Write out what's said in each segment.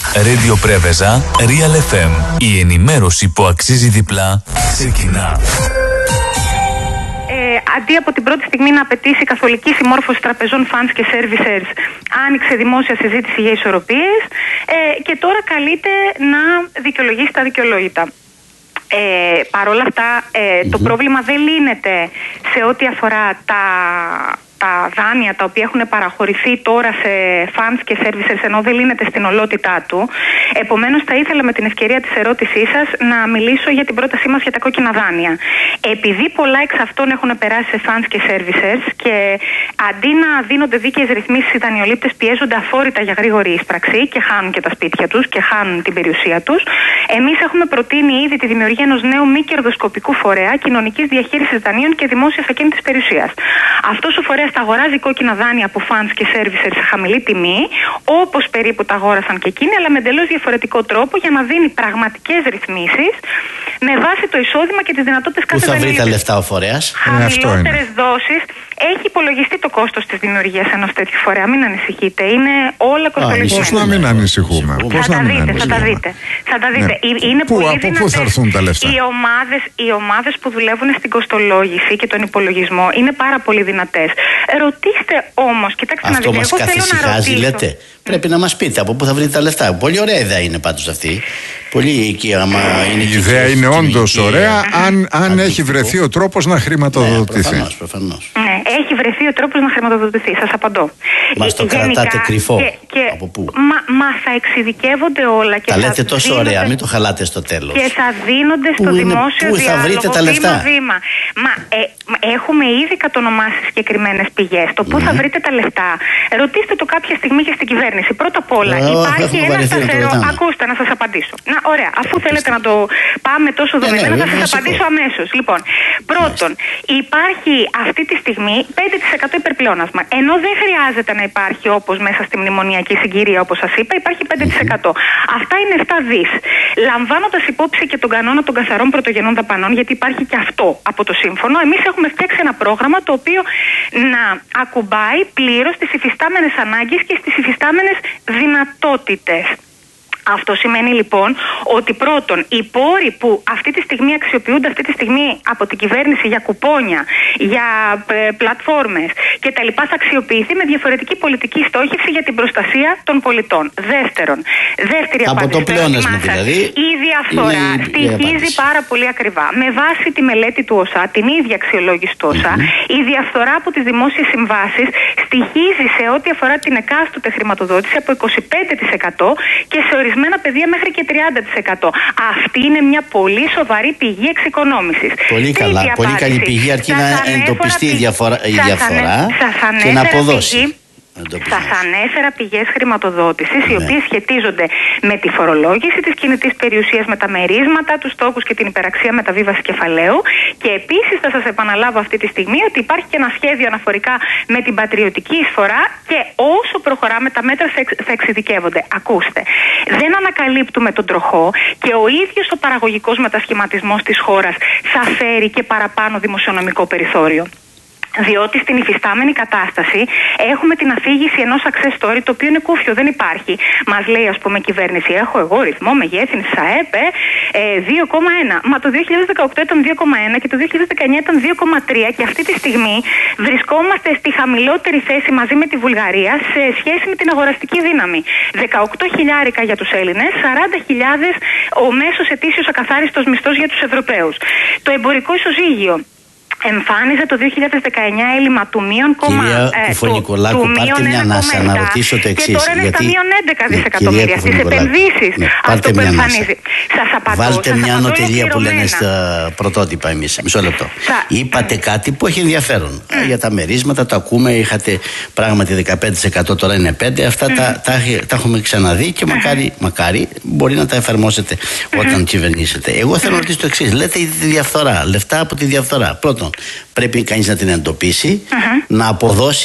Radio Πρέβεζα, Real FM. Η ενημέρωση που αξίζει διπλά ξεκινά. Αντί από την πρώτη στιγμή να απαιτήσει καθολική συμμόρφωση τραπεζών, funds και servicers, άνοιξε δημόσια συζήτηση για ισορροπίες και τώρα καλείται να δικαιολογήσει τα δικαιολόγητα. Παρ' όλα αυτά, το πρόβλημα δεν λύνεται σε ό,τι αφορά τα δάνεια τα οποία έχουν παραχωρηθεί τώρα σε funds και servicers, ενώ δεν λύνεται στην ολότητά του. Επομένως, θα ήθελα με την ευκαιρία της ερώτησής σας να μιλήσω για την πρότασή μας για τα κόκκινα δάνεια. Επειδή πολλά εξ αυτών έχουν περάσει σε funds και servicers και αντί να δίνονται δίκαιες ρυθμίσεις, οι δανειολήπτες πιέζονται αφόρητα για γρήγορη ίσπραξη και χάνουν και τα σπίτια τους και χάνουν την περιουσία τους, εμείς έχουμε προτείνει ήδη τη δημιουργία ενός νέου μη κερδοσκοπικού φορέα κοινωνικής διαχείρισης δανείων και δημόσιας ακίνητης περιουσίας. Αυτός ο φορέας θα αγοράζει κόκκινα δάνεια από funds και servicers σε χαμηλή τιμή, όπως περίπου τα αγόρασαν και εκείνοι, αλλά με εντελώς διαφορετικό τρόπο για να δίνει πραγματικές ρυθμίσεις με βάση το εισόδημα και τις δυνατότητες κάθε δανειολήπτη. Πού θα βρει τα λεφτά ο φορέας? Χαμηλότερες δόσεις. Έχει υπολογιστεί το κόστος της δημιουργίας ενός τέτοιου φορέα. Μην ανησυχείτε. Είναι όλα κοστολογισμένα. Πώς να μην ανησυχούμε? Θα τα δείτε. Είναι από πού θα έρθουν τα λεφτά? Οι ομάδες που δουλεύουν στην κοστολόγηση και τον υπολογισμό είναι πάρα πολύ δυνατές. Ρωτήστε όμως, κοιτάξτε να δείτε. Αυτό μας καθησυχάζει, λέτε? Πρέπει να μας πείτε από πού θα βρείτε τα λεφτά. Πολύ ωραία ιδέα είναι πάντως αυτή. Πολύ εκεί, άμα είναι. Η ιδέα είναι όντως ωραία, αν έχει βρεθεί ο τρόπος να χρηματοδοτηθεί. Ναι, προφανώς. Ναι, έχει βρεθεί ο τρόπος να χρηματοδοτηθεί. Σας απαντώ. Μας το κρατάτε κρυφό. Από πού? Μα θα εξειδικεύονται όλα και τα λέτε τόσο ωραία, μην το χαλάτε στο τέλος. Και θα δίνονται στο δημόσιο διάλογο. Πού θα βρείτε τα λεφτά? Βήμα. Έχουμε ήδη κατονομάσει συγκεκριμένες πηγές. Το πού θα βρείτε τα λεφτά, ρωτήστε το κάποια στιγμή και στην κυβέρνηση. Πρώτα απ' όλα, υπάρχει ένα σταθερό. Ακούστε, να σας απαντήσω. Ωραία, αφού θέλετε να το πάμε τόσο δομημένα, θα σας απαντήσω αμέσως. Λοιπόν, πρώτον, υπάρχει αυτή τη στιγμή 5% υπερπλεόνασμα. Ενώ δεν χρειάζεται να υπάρχει όπως μέσα στη μνημονιακή συγκυρία, όπως σας είπα, υπάρχει 5%. Αυτά είναι 7 δις. Λαμβάνοντας υπόψη και τον κανόνα των καθαρών πρωτογενών δαπανών, γιατί υπάρχει και αυτό από το σύμφωνο, εμείς έχουμε φτιάξει ένα πρόγραμμα το οποίο να ακουμπάει πλήρως τις υφιστάμενες ανάγκες και στις υφιστάμενες δυνατότητες. Αυτό σημαίνει λοιπόν ότι πρώτον οι πόροι που αυτή τη στιγμή αξιοποιούνται αυτή τη στιγμή από την κυβέρνηση για κουπόνια, για πλατφόρμες και τα λοιπά θα αξιοποιηθεί με διαφορετική πολιτική στόχευση για την προστασία των πολιτών. Δεύτερη από απάντηση. Το πλεόνασμα δηλαδή. Η διαφθορά στοιχίζει πάρα πολύ ακριβά. Με βάση τη μελέτη του ΟΣΑ, την ίδια αξιολόγηση του ΟΣΑ, η διαφθορά από τις δημόσιες συμβάσεις στοιχίζει σε ό,τι αφορά την εκάστοτε χρηματοδότηση από 25% και σε ορισμένα παιδεία μέχρι και 30%. Αυτή είναι μια πολύ σοβαρή πηγή εξοικονόμησης. Πολύ καλά. Πολύ καλή πηγή, αρκεί να εντοπιστεί η διαφορά και να αποδώσει. Σας ανέφερα πηγές χρηματοδότησης οι οποίες σχετίζονται με τη φορολόγηση της κινητής περιουσίας, με τα μερίσματα, τους στόχους και την υπεραξία μεταβίβαση κεφαλαίου. Και επίσης θα σας επαναλάβω αυτή τη στιγμή ότι υπάρχει και ένα σχέδιο αναφορικά με την πατριωτική εισφορά και όσο προχωράμε τα μέτρα θα εξειδικεύονται. Ακούστε, δεν ανακαλύπτουμε τον τροχό και ο ίδιος ο παραγωγικός μετασχηματισμός της χώρας θα φέρει και παραπάνω δημοσιονομικό περιθώριο. Διότι στην υφιστάμενη κατάσταση έχουμε την αφήγηση ενός success story το οποίο είναι κούφιο, δεν υπάρχει. Μας λέει, ας πούμε, κυβέρνηση, έχω εγώ ρυθμό μεγέθυνσης ΑΕΠ 2,1. Μα το 2018 ήταν 2,1 και το 2019 ήταν 2,3 και αυτή τη στιγμή βρισκόμαστε στη χαμηλότερη θέση μαζί με τη Βουλγαρία σε σχέση με την αγοραστική δύναμη. 18.000 για τους Έλληνες, 40.000 ο μέσος ετήσιος ακαθάριστος μισθός για τους Ευρωπαίους. Το εμπορικό ισοζύγιο εμφάνιζε το 2019 έλλειμμα του μείον Κυρία Κουφονικολάκου, πάρτε μια ανάσα να ρωτήσω το εξής. Και τώρα είναι στα μείον 11 δισεκατομμύρια στις επενδύσεις. Αυτό που εμφανίζει. Σας απαντώ. Βάλτε μια ανωτελεία που λένε στα πρωτότυπα εμείς. Μισό λεπτό. Είπατε κάτι που έχει ενδιαφέρον. Για τα μερίσματα, το ακούμε, είχατε πράγματι 15%, τώρα είναι 5%. Αυτά τα έχουμε ξαναδεί και μακάρι μπορεί να τα εφαρμόσετε όταν κυβερνήσετε. Εγώ θέλω να ρωτήσω το εξής. Λέτε η διαφθορά, λεφτά από τη διαφθορά. Πρώτον, πρέπει κανείς να την εντοπίσει, να αποδώσει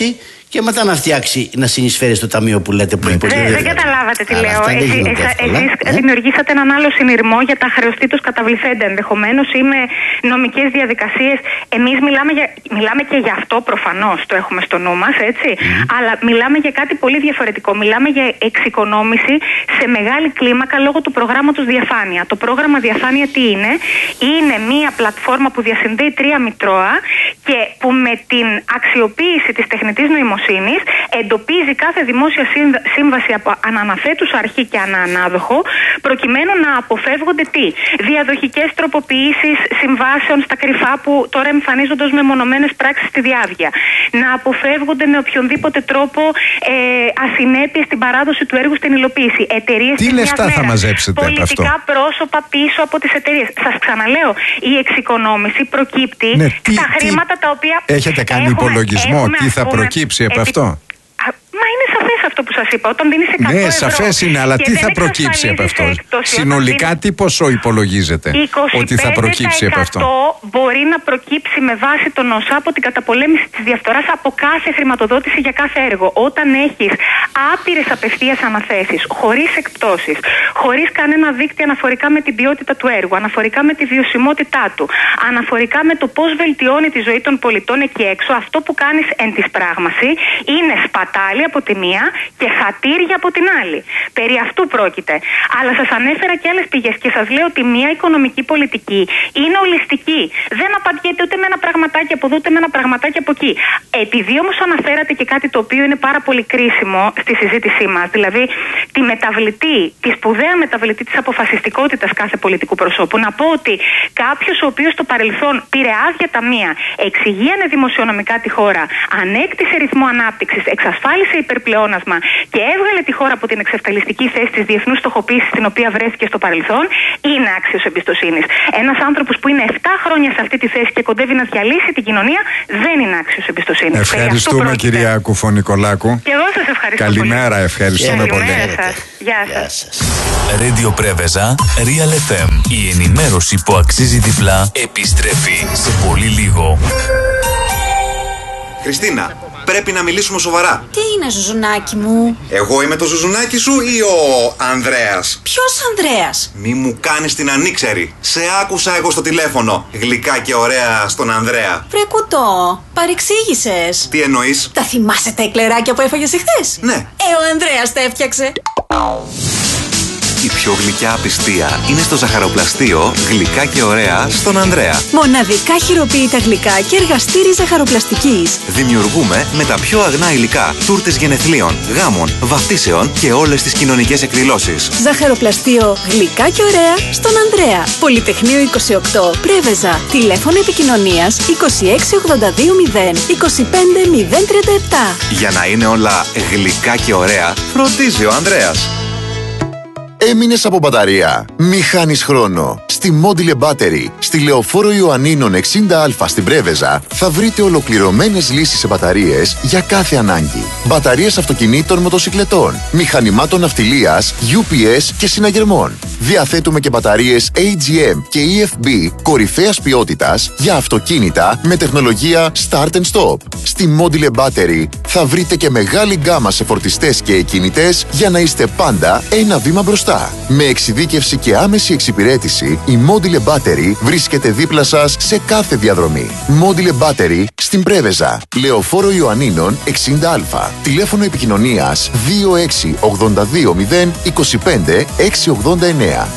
και μετά να φτιάξει, να συνεισφέρει στο ταμείο που λέτε που υποτίθεται. Δεν καταλάβατε τι λέω. Εσείς δημιουργήσατε έναν άλλο συνειρμό για τα χρεωστήτως καταβληθέντα ενδεχομένως ή με νομικές διαδικασίες. Εμείς μιλάμε και για αυτό προφανώς, το έχουμε στο νου μας, έτσι. Αλλά μιλάμε για κάτι πολύ διαφορετικό. Μιλάμε για εξοικονόμηση σε μεγάλη κλίμακα λόγω του προγράμματος Διαφάνεια. Το πρόγραμμα Διαφάνεια τι είναι? Είναι μία πλατφόρμα που διασυνδέει 3 μητρώα και που με την αξιοποίηση της τεχνητής νοημοσύνης εντοπίζει κάθε δημόσια σύμβαση από αναναθέτουσα αρχή και ανανάδοχο, προκειμένου να αποφεύγονται τι? Διαδοχικές τροποποιήσεις συμβάσεων στα κρυφά που τώρα εμφανίζονται ως μεμονωμένες πράξεις στη διάβγεια. Να αποφεύγονται με οποιονδήποτε τρόπο ασυνέπειες στην παράδοση του έργου στην υλοποίηση. Εταιρείες τι λεφτά θα μαζέψετε από αυτό? Πολιτικά πρόσωπα πίσω από τις εταιρείες. Σας ξαναλέω, η εξοικονόμηση προκύπτει στα χρήματα τα οποία. Έχετε κάνει υπολογισμό τι θα προκύψει από αυτό? Μα είναι σαφές αυτό που σας είπα. Όταν δίνεις 100 ευρώ. Ναι, σαφές είναι, αλλά τι θα προκύψει από αυτό? Συνολικά τι ποσό υπολογίζετε ότι θα προκύψει από αυτό? Μπορεί να προκύψει με βάση τον ΩΣΑ από την καταπολέμηση της διαφθοράς από κάθε χρηματοδότηση για κάθε έργο. Όταν έχεις άπειρες απευθείας αναθέσεις, χωρίς εκπτώσεις, χωρίς κανένα δίκτυο αναφορικά με την ποιότητα του έργου, αναφορικά με τη βιωσιμότητά του, αναφορικά με το πώς βελτιώνει τη ζωή των πολιτών εκεί έξω, αυτό που κάνεις εν της πράγμαση είναι σπατάλη από τη μία και χατήρια από την άλλη. Περί αυτού πρόκειται. Αλλά σας ανέφερα και άλλες πηγές και σας λέω ότι μια οικονομική πολιτική είναι ολιστική. Δεν απαντιέται ούτε με ένα πραγματάκι από εδώ, ούτε με ένα πραγματάκι από εκεί. Επειδή όμως αναφέρατε και κάτι το οποίο είναι πάρα πολύ κρίσιμο στη συζήτησή μας, δηλαδή τη μεταβλητή, τη σπουδαία μεταβλητή της αποφασιστικότητας κάθε πολιτικού προσώπου, να πω ότι κάποιος ο οποίος στο παρελθόν πήρε άδεια ταμεία, εξηγίανε δημοσιονομικά τη χώρα, ανέκτησε ρυθμό ανάπτυξης, εξασφάλισε υπερπλεόνασμα και έβγαλε τη χώρα από την εξευτελιστική θέση της διεθνούς στοχοποίησης στην οποία βρέθηκε στο παρελθόν, είναι άξιος εμπιστοσύνης. Ένας άνθρωπος που είναι 7 χρόνια σε αυτή τη θέση και κοντεύει να διαλύσει την κοινωνία δεν είναι άξιος εμπιστοσύνης. Ευχαριστούμε κυρία Κουφωνικολάκου. Και εγώ σας ευχαριστώ. Καλημέρα, ευχαριστούμε πολύ. Γεια σας. Radio Πρέβεζα, Real FM. Η ενημέρωση που αξίζει διπλά επιστρέφει σε πολύ λίγο. Χριστίνα, πρέπει να μιλήσουμε σοβαρά. Τι είναι, Ζουζουνάκι μου? Εγώ είμαι το Ζουζουνάκι σου ή ο Ανδρέας? Ποιος Ανδρέας? Μη μου κάνεις την ανήξερη. Σε άκουσα εγώ στο τηλέφωνο. Γλυκά και ωραία στον Ανδρέα. Βρε κουτό, παρεξήγησες. Τι εννοείς? Τα θυμάσαι τα εκλεράκια που έφαγες εχθές? Ναι. Ο Ανδρέας τα έφτιαξε. Η πιο γλυκιά απιστία είναι στο ζαχαροπλαστείο Γλυκά και ωραία στον Ανδρέα. Μοναδικά χειροποίητα γλυκά και εργαστήρι ζαχαροπλαστικής. Δημιουργούμε με τα πιο αγνά υλικά τούρτες γενεθλίων, γάμων, βαφτίσεων και όλες τις κοινωνικές εκδηλώσεις. Ζαχαροπλαστείο Γλυκά και ωραία στον Ανδρέα. Πολυτεχνείο 28, Πρέβεζα. Τηλέφωνο επικοινωνίας 26820 25037. Για να είναι όλα γλυκά και ωραία, φροντίζει ο Ανδρέας. Έμεινες από μπαταρία? Μη χάνεις χρόνο. Στη Module Battery, στη Λεωφόρο Ιωαννίνων 60Α στην Πρέβεζα, θα βρείτε ολοκληρωμένες λύσεις σε μπαταρίες για κάθε ανάγκη. Μπαταρίες αυτοκινήτων, μοτοσικλετών, μηχανημάτων ναυτιλίας, UPS και συναγερμών. Διαθέτουμε και μπαταρίες AGM και EFB κορυφαίας ποιότητας για αυτοκίνητα με τεχνολογία Start and Stop. Στη Module Battery θα βρείτε και μεγάλη γκάμα σε φορτιστές και εκκινητές για να είστε πάντα ένα βήμα μπροστά. Με εξειδίκευση και άμεση εξυπηρέτηση, η Module Battery βρίσκεται δίπλα σας σε κάθε διαδρομή. Module Battery στην Πρέβεζα, Λεωφόρο Ιωαννίνων 60Α. Τηλέφωνο επικοινωνίας 26820 25 689.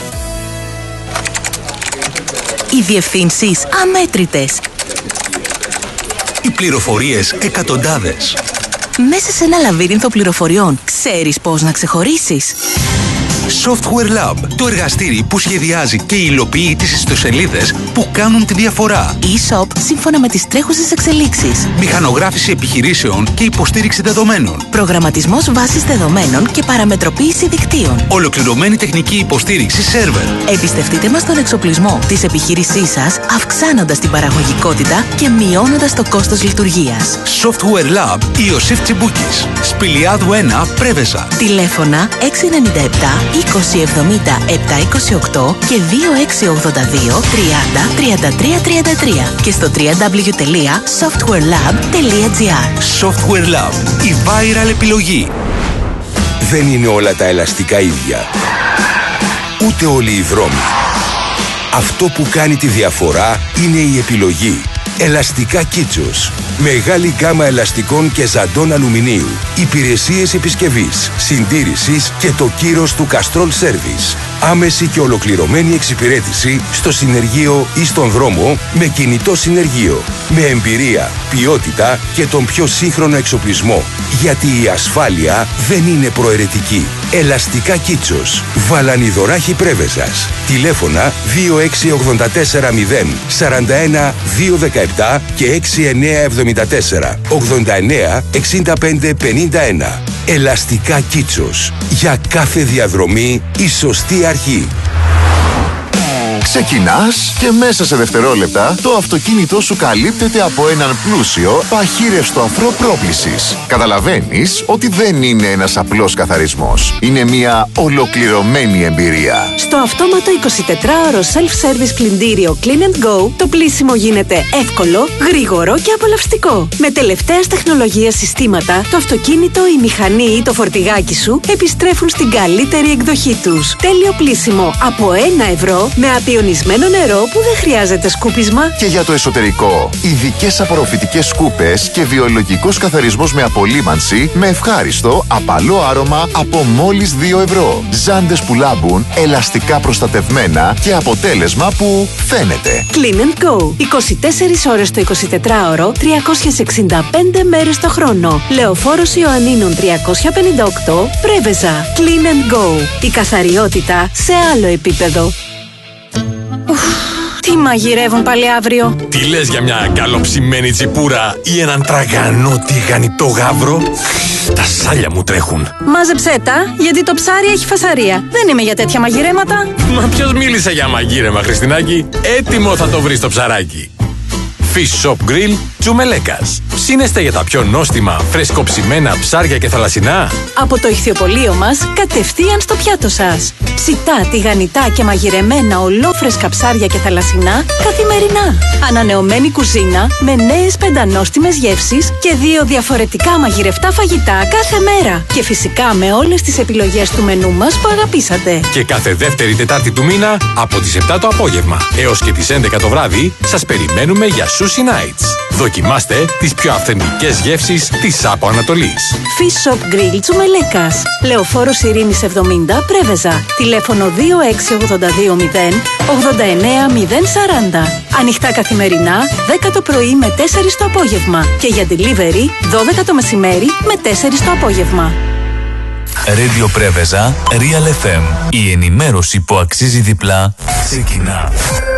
Οι διευθύνσεις αμέτρητες. Οι πληροφορίες εκατοντάδες. Μέσα σε ένα λαβύρινθο πληροφοριών, ξέρεις πώς να ξεχωρίσεις? Software Lab, το εργαστήρι που σχεδιάζει και υλοποιεί τις ιστοσελίδες που κάνουν τη διαφορά. E-shop σύμφωνα με τις τρέχουσες εξελίξεις. Μηχανογράφηση επιχειρήσεων και υποστήριξη δεδομένων. Προγραμματισμός βάσης δεδομένων και παραμετροποίηση δικτύων. Ολοκληρωμένη τεχνική υποστήριξη σερβερ. Εμπιστευτείτε μας τον εξοπλισμό της επιχείρησής σας, αυξάνοντας την παραγωγικότητα και μειώνοντας το κόστος λειτουργίας. Software Lab Ιωσήφ Τσιμπούκης. Σπηλιάδου 1, Πρέβεζα. Τηλέφωνα 697 2070 728 και 2682 30 33 33 και στο www.softwarelab.gr. Software Lab, η viral επιλογή. Δεν είναι όλα τα ελαστικά ίδια. Ούτε όλοι οι δρόμοι. Αυτό που κάνει τη διαφορά είναι η επιλογή. Ελαστικά Κίτσος. Μεγάλη γκάμα ελαστικών και ζαντών αλουμινίου. Υπηρεσίες επισκευής, συντήρησης και το κύρος του Castrol Service. Άμεση και ολοκληρωμένη εξυπηρέτηση στο συνεργείο ή στον δρόμο με κινητό συνεργείο. Με εμπειρία, ποιότητα και τον πιο σύγχρονο εξοπλισμό. Γιατί η ασφάλεια δεν είναι προαιρετική. Ελαστικά Κίτσος. Βαλανιδωράχη Πρέβεζας. Τηλέφωνα 26840 41 217 και 6974 89 65 51. Ελαστικά Κίτσος. Για κάθε διαδρομή η σωστή αρχή. Ξεκινάς και μέσα σε δευτερόλεπτα το αυτοκίνητό σου καλύπτεται από έναν πλούσιο παχύρευστο αφρό πρόплησης. Καταλαβαίνεις ότι δεν είναι ένας απλός καθαρισμός. Είναι μια ολοκληρωμένη εμπειρία. Στο αυτόματο 24ωρο self-service πλυντήριο Clean & Go το πλύσιμο γίνεται εύκολο, γρήγορο και απολαυστικό. Με τελευταίας τεχνολογίας συστήματα, το αυτοκίνητο, η μηχανή ή το φορτηγάκι σου επιστρέφουν στην καλύτερη εκδοχή τους. Τέλειο πλύσιμο από 1 ευρώ με ιονισμένο νερό που δεν χρειάζεται σκούπισμα. Και για το εσωτερικό, ειδικές απορροφητικές σκούπες και βιολογικός καθαρισμός με απολύμανση με ευχάριστο, απαλό άρωμα από μόλις 2 ευρώ. Ζάντες που λάμπουν, ελαστικά προστατευμένα και αποτέλεσμα που φαίνεται. Clean & Go. 24 ώρες το 24ωρο, 365 μέρες το χρόνο. Λεωφόρος Ιωαννίνων 358, Πρέβεζα. Clean & Go. Η καθαριότητα σε άλλο επίπεδο. Τι μαγειρεύουν πάλι αύριο? Τι λες για μια καλοψημένη τσιπούρα ή έναν τραγανό τηγανιτό γάβρο? Τα σάλια μου τρέχουν. Μάζεψέ τα, γιατί το ψάρι έχει φασαρία. Δεν είμαι για τέτοια μαγειρέματα. Μα ποιος μίλησε για μαγείρεμα, Χριστινάκη? Έτοιμο θα το βρεις το ψαράκι. Fish Shop Grill Τσουμελέκας. Ψήνεστε για τα πιο νόστιμα, φρεσκοψημένα ψάρια και θαλασσινά? Από το ηχθιοπωλείο μας, κατευθείαν στο πιάτο σας. Ψητά, τηγανιτά και μαγειρεμένα ολόφρεσκα ψάρια και θαλασσινά καθημερινά. Ανανεωμένη κουζίνα με νέες πεντανόστιμες γεύσεις και 2 διαφορετικά μαγειρευτά φαγητά κάθε μέρα. Και φυσικά με όλες τις επιλογές του μενού μας που αγαπήσατε. Και κάθε δεύτερη Τετάρτη του μήνα από τις 7 το απόγευμα έως και τις 11 το βράδυ σας περιμένουμε για Sushi Nights. Δοκιμάστε τις πιο αυθεντικές γεύσεις της Άπο Ανατολής. Fish Shop Grill Τσουμελέκας. Λεωφόρος Ειρήνης 70, Πρέβεζα. Τηλέφωνο 26820 89 040. Ανοιχτά καθημερινά, 10 το πρωί με 4 το απόγευμα. Και για delivery, 12 το μεσημέρι με 4 το απόγευμα. Radio Πρέβεζα, Real FM. Η ενημέρωση που αξίζει διπλά ξεκινά.